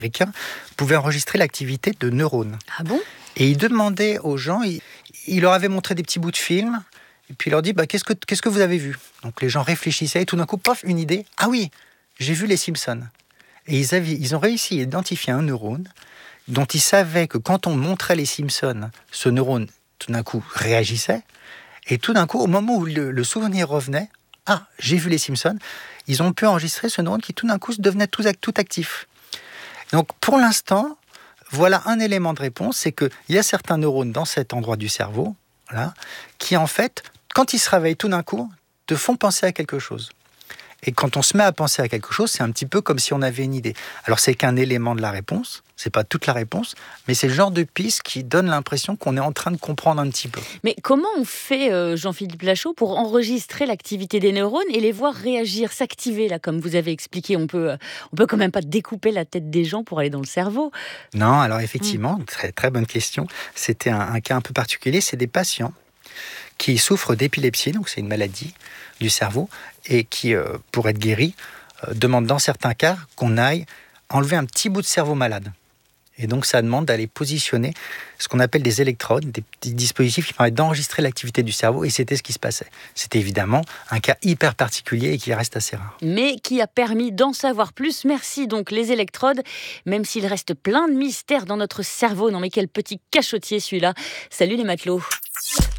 américain pouvait enregistrer l'activité de neurones. Ah bon ? Et il demandait aux gens, il leur avait montré des petits bouts de film, et puis il leur dit qu'est-ce que vous avez vu ? Donc les gens réfléchissaient, et tout d'un coup, pof, une idée. Ah oui, j'ai vu les Simpsons. Et ils ont réussi à identifier un neurone dont ils savaient que quand on montrait les Simpsons, ce neurone, tout d'un coup, réagissait. Et tout d'un coup, au moment où le souvenir revenait, ah, j'ai vu les Simpsons, ils ont pu enregistrer ce neurone qui tout d'un coup devenait tout actif. Donc pour l'instant, voilà un élément de réponse, c'est qu'il y a certains neurones dans cet endroit du cerveau, voilà, qui en fait, quand ils se réveillent tout d'un coup, te font penser à quelque chose. Et quand on se met à penser à quelque chose, c'est un petit peu comme si on avait une idée. Alors c'est qu'un élément de la réponse, c'est pas toute la réponse, mais c'est le genre de piste qui donne l'impression qu'on est en train de comprendre un petit peu. Mais comment on fait, Jean-Philippe Lachaud, pour enregistrer l'activité des neurones et les voir réagir, s'activer, là, comme vous avez expliqué? On peut quand même pas découper la tête des gens pour aller dans le cerveau. Non, alors effectivement, très, très bonne question. C'était un cas un peu particulier, c'est des patients qui souffrent d'épilepsie, donc c'est une maladie du cerveau, et qui, pour être guéris, demandent dans certains cas qu'on aille enlever un petit bout de cerveau malade. Et donc ça demande d'aller positionner ce qu'on appelle des électrodes, des petits dispositifs qui permettent d'enregistrer l'activité du cerveau, et c'était ce qui se passait. C'était évidemment un cas hyper particulier et qui reste assez rare. Mais qui a permis d'en savoir plus. Merci donc les électrodes, même s'il reste plein de mystères dans notre cerveau. Non mais quel petit cachotier celui-là. Salut les matelots.